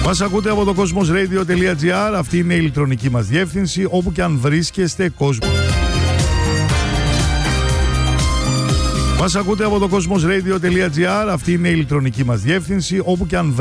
Μας ακούτε από το cosmosradio.gr. Αυτή είναι η ηλεκτρονική μας διεύθυνση, όπου και αν βρίσκεστε κόσμο. Μας ακούτε από το cosmosradio.gr. Αυτή είναι η ηλεκτρονική μας διεύθυνση, όπου και αν